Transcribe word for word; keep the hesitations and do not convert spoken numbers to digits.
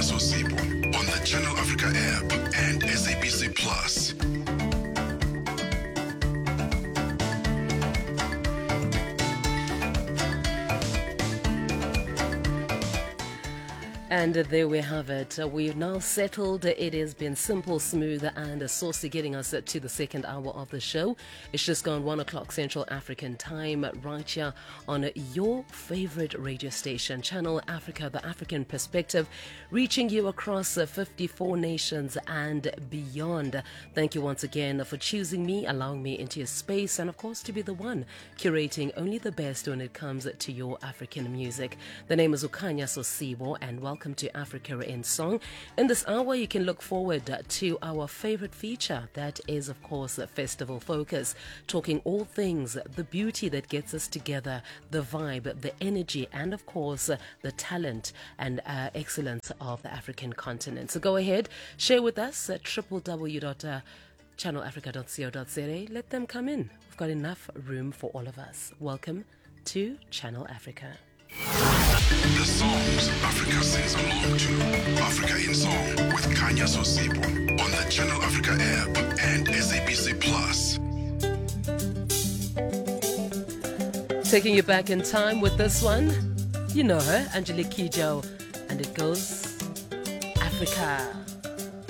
Kanya Sosibo on the Channel Africa app and S A B C Plus. And there we have it. We've now settled. It has been simple, smooth, and saucy, getting us to the second hour of the show. It's just gone one o'clock Central African time, right here on your favorite radio station, Channel Africa, the African perspective, reaching you across fifty-four nations and beyond. Thank you once again for choosing me, allowing me into your space, and of course to be the one curating only the best when it comes to your African music. The name is Ukanya Sosibo, and welcome to Africa in Song. In this hour, you can look forward to our favorite feature, that is, of course, Festival Focus, talking all things, the beauty that gets us together, the vibe, the energy, and of course, the talent and uh, excellence of the African continent. So go ahead, share with us at w w w dot channel africa dot co dot z a. Let them come in. We've got enough room for all of us. Welcome to Channel Africa. The songs Africa sings along to. Africa in Song with Kanya Sosibo on the Channel Africa app and S A B C Plus. Taking you back in time with this one. You know her, Angelique Kidjo, and it goes Africa.